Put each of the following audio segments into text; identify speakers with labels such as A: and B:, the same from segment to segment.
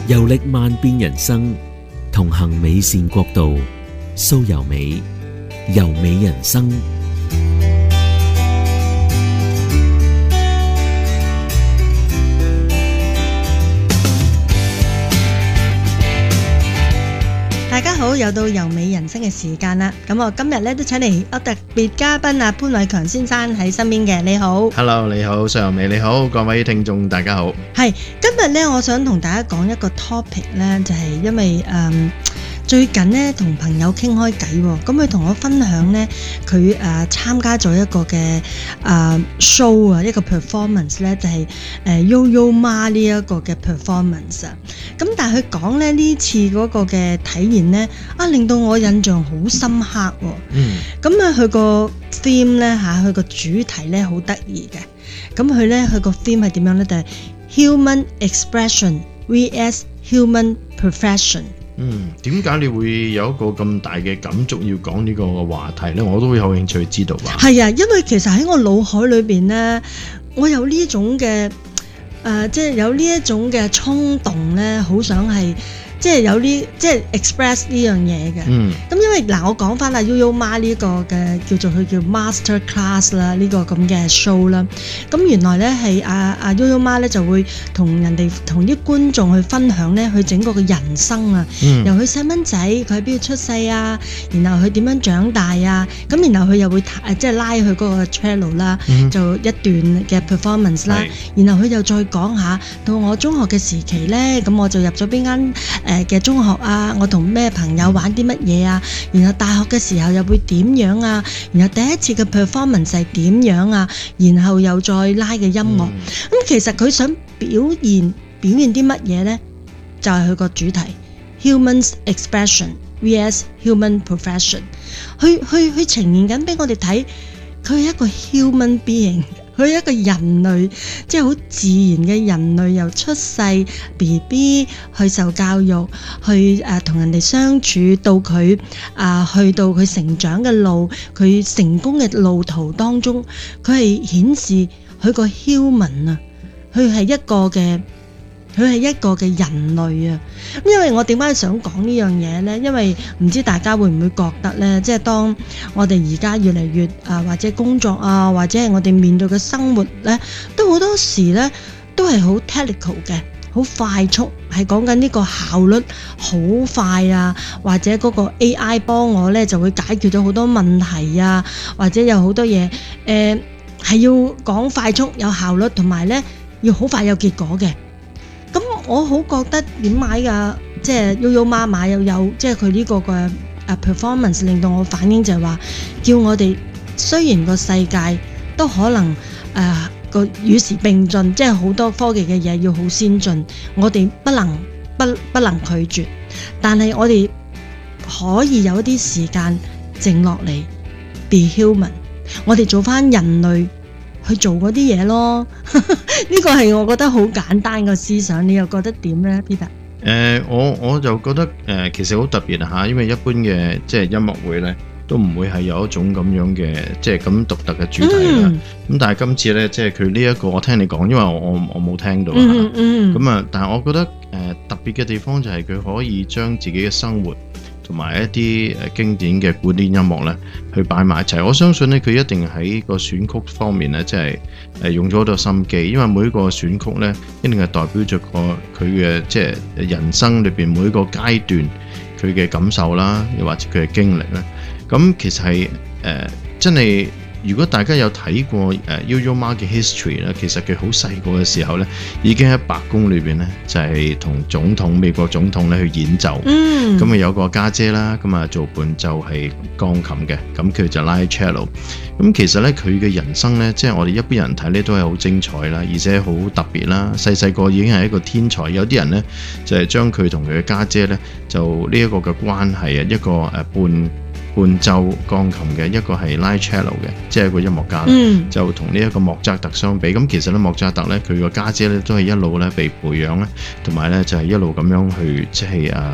A: 遊歷萬變人生，同行美善國度，蘇柔美，柔美人生。
B: 大家好，又到柔美人生嘅時間啦。咁我今日咧都請嚟特別嘉賓啊，潘偉強先生喺身邊嘅。你好
C: ，Hello， 你好，蘇柔美你好，各位聽眾大家好。
B: 係今日咧，我想同大家講一個 topic 咧，就係因為最近咧同朋友傾開偈，咁佢同我分享咧，佢參加咗一個嘅show 啊，一個 performance 咧，就係Yo-Yo Ma 呢一個嘅 performance 啊。咁但係佢講咧呢次嗰個嘅體驗咧，令到我印象好深刻喎。咁佢個 theme 咧佢個主題咧好得意嘅。咁佢個 theme 係點樣咧？就係 human expression vs human perfection。
C: 點解你會有一個咁大嘅感觸要講呢個話題呢？我都會有興趣知道吧。
B: 係啊，因為其實喺我腦海裏邊呢，我有呢種嘅即係有呢一種嘅衝動呢，好想係即係有呢即係 express 呢樣嘢嘅。咁因為我講翻Yo-Yo Ma 呢個嘅佢叫 master class 啦，呢個咁嘅 show 啦。咁原來咧係Yo-Yo Ma 咧就會同啲觀眾去分享咧佢整個嘅人生啊，由佢細蚊仔佢喺邊度出世啊，然後佢點樣長大啊，咁然後佢又會即係拉佢嗰個 cello 啦，就一段嘅 performance 啦，然後佢又再講下到我中學嘅時期咧，咁我就入咗邊間嘅中學啊，我同咩朋友玩啲乜嘢啊，然後大學嘅時候又會點樣啊，然後第一次嘅 performance 係點樣啊，然後又再拉嘅音樂。咁其實佢想表現啲乜嘢呢？就係佢個主題 Human Expression vs Human Perfection， 去呈現緊俾我哋睇，佢係一個 human being。佢係一個人類，即係好自然嘅人類，由出世 BB 去受教育，去同人哋相處，到佢去到佢成長嘅路，佢成功嘅路途當中，佢係顯示佢個 human 啊，佢係一個嘅人類啊。因為我點解想講呢樣嘢呢？因為唔知大家會唔會覺得呢？即係當我哋而家越嚟越或者工作啊，或者係我哋面對嘅生活呢，都好多時呢都係好 technical 嘅，好快速，係講緊呢個效率好快啊，或者嗰個 AI 幫我呢就會解決咗好多問題啊，或者有好多嘢係要講快速有效率，同埋呢要好快有結果嘅。咁我好覺得點買㗎？即係Yo-Yo Ma買又有，即係佢呢個嘅performance 令到我反應就係話，叫我哋雖然個世界都可能個與時並進，即係好多科技嘅嘢要好先進，我哋不能拒絕，但係我哋可以有一啲時間靜落嚟 be human， 我哋做翻人類去做嗰啲嘢咯。呢個係我覺得好簡單嘅思想，你又覺得點呢 Peter？
C: 我就覺得其實好特別啊，因為一般嘅即係音樂會呢都唔會係有一種咁樣嘅即係咁獨特嘅主題啦。咁但係今次呢，即係佢呢一個我聽你講，因為我冇聽到咁但係我覺得特別嘅地方就係佢可以將自己嘅生活同埋一啲經典嘅古典音樂咧，去擺埋一齊。我相信咧，佢一定喺個選曲方面咧，即係用咗好多心機，因為每一個選曲咧，一定係代表咗佢嘅即係人生裏邊每一個階段佢嘅感受啦，又或者佢嘅經歷啦。咁其實係真係。如果大家有睇過Yo-Yo Ma 嘅 history 咧，其實佢好細個嘅時候咧，已經喺白宮裏邊咧，就係同美國總統咧去演奏。咁啊有個家姐啦，咁啊做伴奏係鋼琴嘅，咁佢就拉 cello。咁其實咧佢嘅人生咧，即係我哋一般人睇咧都係好精彩啦，而且好特別啦。細個已經係一個天才。有啲人咧就係將佢同佢嘅家姐咧，就呢一個嘅關係啊，一個伴奏鋼琴嘅，一個係拉 cello 嘅，即係一個音樂家，就同呢一個莫扎特相比。咁其實咧，莫扎特咧佢個家姐咧都係一路咧被培養咧，同埋咧就係一路咁樣去即係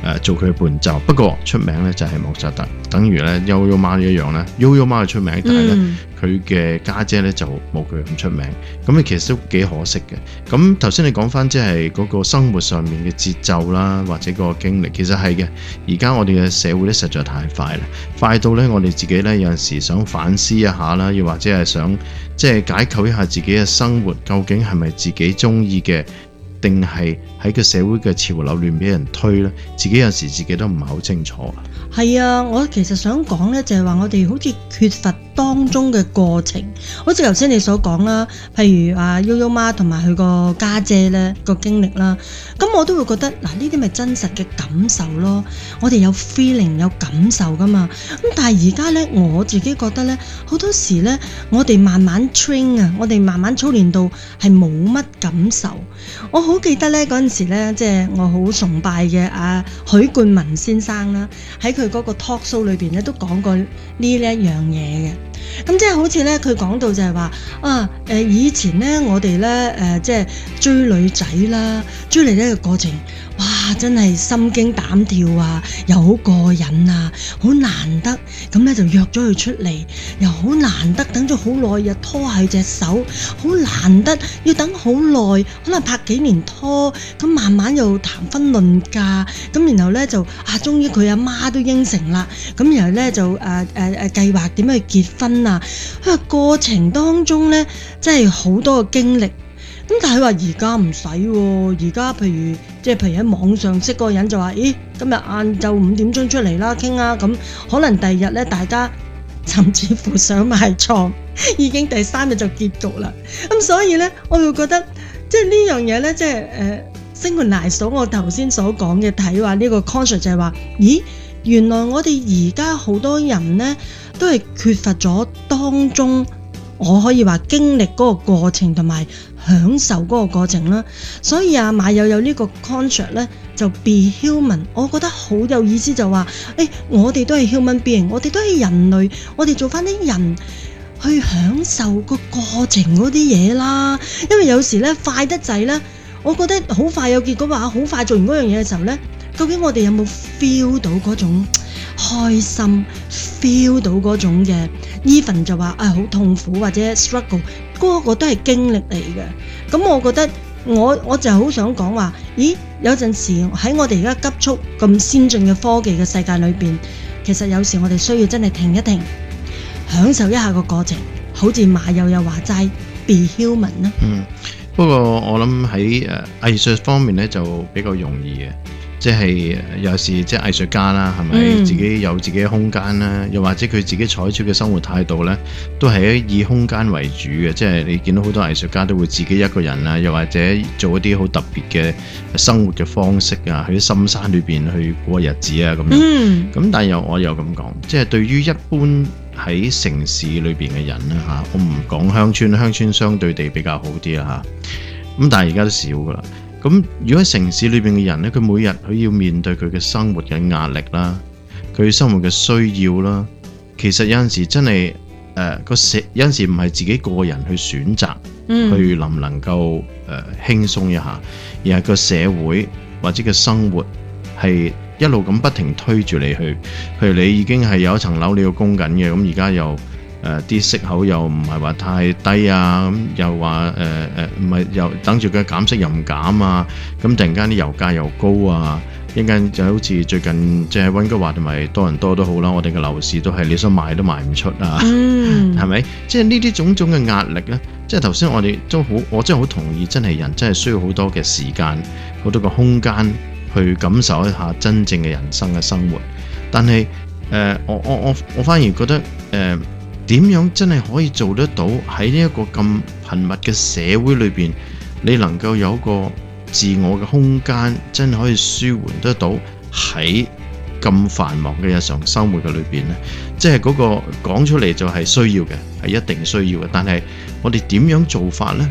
C: 做佢嘅伴奏。不過出名咧就係莫扎特，等於咧悠悠媽一樣咧，悠悠媽係出名，但係咧佢嘅家姐咧就冇佢咁出名，咁其實都幾可惜嘅。咁頭先你講翻即係嗰個生活上面嘅節奏啦，或者個經歷，其實係嘅。而家我哋嘅社會咧實在太快啦，快到咧我哋自己咧有陣時想反思一下啦，又或者係想即係解構一下自己嘅生活究竟係咪自己中意嘅，定係喺個社會嘅潮流亂俾人推呢？自己有時自己都唔係好清楚。
B: 係啊，我其實想講呢，就係話我哋好似缺乏當中嘅過程，好似頭先你所講啦，譬如悠悠媽同埋佢個家姐呢個經歷啦，咁我都會覺得嗱，呢啲咪真實嘅感受咯，我哋有 feeling 有感受噶嘛。咁但係而家呢，我自己覺得呢，好多時呢，我哋慢慢 train 啊，我哋慢慢操練到係冇乜感受。我好記得呢嗰陣時呢，即係我好崇拜嘅許冠文先生啦，喺佢嗰個 talk show 裏邊咧都講過呢一樣嘢嘅。咁即係好似咧，佢講到就係話以前咧我哋咧即係追女仔啦，追嚟呢個過程，哇真係心驚膽跳啊，又好過癮啊，好難得咁咧就約咗佢出嚟，又好難得等咗好耐又拖下佢隻手，好難得要等好耐，可能拍幾年拖，咁慢慢又談婚論嫁，咁然後咧就終於佢阿媽都應承啦，咁然後咧就計劃點樣去結婚啊，過程當中咧真係好多嘅經歷。咁但係佢話而家唔使喎，而家譬如喺網上識嗰個人就話，咦今日晏晝5點鐘出嚟啦傾啊，咁可能第二日咧大家甚至乎上埋床，已經第3日就結局啦。咁所以咧我會覺得即係呢樣嘢咧，即係synchronize到我頭先所講嘅睇話呢個 concept 就係話，咦原來我哋而家好多人咧都係缺乏咗當中，我可以話經歷嗰個過程同埋享受嗰個過程啦。所以馬友有呢個 concept 咧就 be human， 我覺得好有意思，就話我哋都係 human being， 我哋都係人類，我哋做翻啲人去享受個過程嗰啲嘢啦。因為有時咧快得滯咧，我覺得好快有結果，話好快做完嗰樣嘢嘅時候咧，究竟我哋有冇 feel 到嗰種開心 feel 到嗰種嘅 even 就話好痛苦或者 struggle 嗰個都係經歷嚟嘅。咁我覺得我就好想講話，咦有陣時喺我哋而家急速咁先進嘅科技嘅世界裏邊，其實有時我哋需要真係停一停，享受一下個過程，好似馬友又話齋 be human 啦。
C: 不過我諗喺藝術方面咧就比較容易嘅。即係有時即係藝術家啦，係咪自己有自己嘅空間啦？又或者佢自己採取嘅生活態度呢，都係以空間為主嘅。即係你見到好多藝術家都會自己一個人啊，又或者做一啲好特別嘅生活嘅方式啊，去啲深山裏邊去過日子啊咁樣。咁但係我又咁講，即係對於一般喺城市裏邊嘅人啦我唔講鄉村，鄉村相對地比較好啲啦咁但係而家都少噶啦。咁如果喺城市裏邊嘅人咧，佢每日佢要面對佢嘅生活嘅壓力啦，佢生活嘅需要啦，其實有陣時真係有陣時唔係自己個人去選擇，去能唔能夠輕鬆一下，而係個社會或者個生活係一路咁不停推住你去。譬如你已經係有一層樓你要供緊嘅，咁而家又啲息口又唔係話太低啊，咁又話唔係又等住佢減息又唔減啊，咁突然間啲油價又高啊，一陣間就好似最近即係溫哥華同埋多倫多都好啦，我哋嘅樓市都係你想賣都賣唔出啊，係咪？即係呢啲種種嘅壓力呢，即係頭先我哋都好，我真係好同意，真係人真係需要好多嘅時間，好多個空間去感受一下真正嘅人生嘅生活。但係我反而覺得點樣真係可以做得到喺呢一個咁頻密嘅社會裏邊，你能夠有個自我嘅空間，真係可以舒緩得到喺咁繁忙嘅日常生活嘅裏邊呢？即係嗰個講出嚟就係需要嘅，係一定需要嘅。但係我哋點樣做法呢？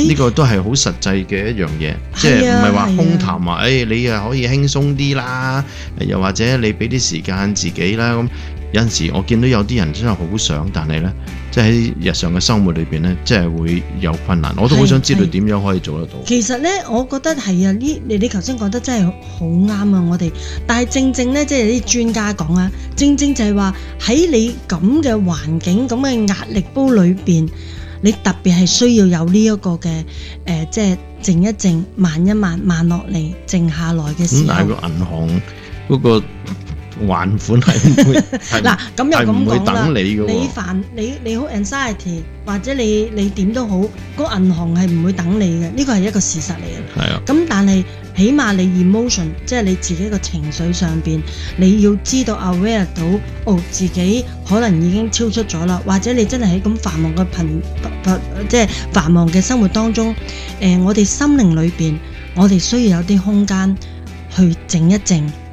C: 呢個都係好實際嘅一樣嘢，即係唔係話空談話，你啊可以輕鬆啲啦，又或者你俾啲時間自己啦。咁有陣時我見到有啲人真係好想，但係呢，即係喺日常嘅生活裏邊呢，即係會有困難。我都好想知道點樣可以做得到。
B: 其實呢，我覺得係啊，你頭先講得真係好啱啊！我哋，但係正呢，即係啲專家講啊，正就係話喺你咁嘅環境、咁嘅壓力煲裏邊，你特別係需要有呢一個嘅即係靜一靜、慢一慢、慢落嚟、靜下來嘅時候。
C: 但係個銀行嗰個還款係唔會
B: 嗱，咁又咁講啦，你好 anxiety 或者你點都好，個銀行係唔會等你嘅，呢個係一個事實嚟嘅。
C: 係啊。
B: 咁但係起碼你 emotion 即係你自己個情緒上邊，你要知道 aware 到自己可能已經超出咗啦，或者你真係喺咁繁忙嘅即係繁忙嘅生活當中，我哋心靈裏邊，我哋需要有啲空間去靜一靜。